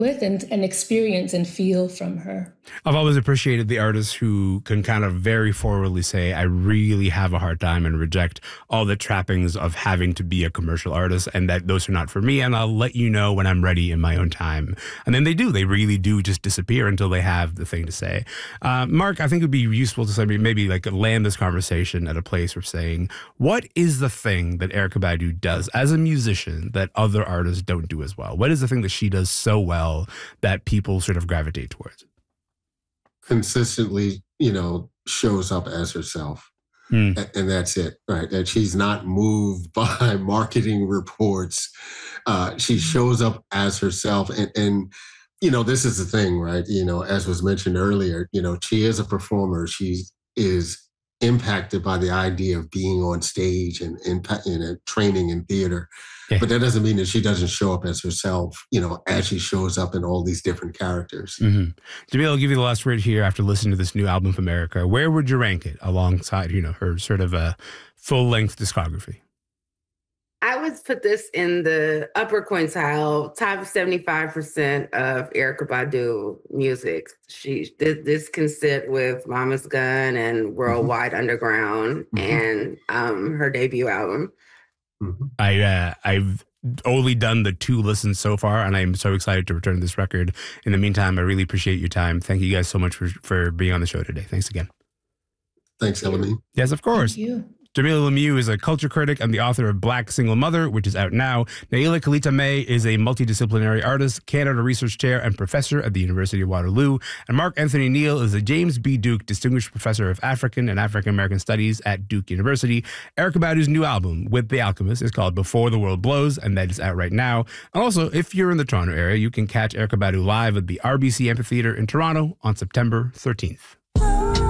with and experience and feel from her. I've always appreciated the artists who can kind of very forwardly say, I really have a hard time, and reject all the trappings of having to be a commercial artist, and that those are not for me, and I'll let you know when I'm ready in my own time. And then they really do just disappear until they have the thing to say. Mark, I think it would be useful to maybe like land this conversation at a place of saying, what is the thing that Erykah Badu does as a musician that other artists don't do as well? What is the thing that she does so well that people sort of gravitate towards? Consistently, shows up as herself. And that's it, right? That she's not moved by marketing reports. She shows up as herself. And this is the thing, right? As was mentioned earlier, she is a performer. She is impacted by the idea of being on stage and training in theater. Yeah. But that doesn't mean that she doesn't show up as herself, as she shows up in all these different characters. Mm-hmm. Jamil, I'll give you the last word here after listening to this new album from Erykah. Where would you rank it alongside, her sort of a full-length discography? I would put this in the upper quintile, top 75% of Erykah Badu music. This can sit with Mama's Gun and Worldwide Underground and her debut album. I've only done the 2 listens so far, and I'm so excited to return to this record. In the meantime, I really appreciate your time. Thank you guys so much for being on the show today. Thanks again. Thanks, Elamine. Yes, of course. Thank you. Jamilah Lemieux is a culture critic and the author of Black Single Mother, which is out now. Naila Kalita-May is a multidisciplinary artist, Canada Research Chair, and professor at the University of Waterloo. And Mark Anthony Neal is a James B. Duke Distinguished Professor of African and African American Studies at Duke University. Erykah Badu's new album, With The Alchemist, is called Before the World Blows, and that is out right now. And also, if you're in the Toronto area, you can catch Erykah Badu live at the RBC Amphitheatre in Toronto on September 13th.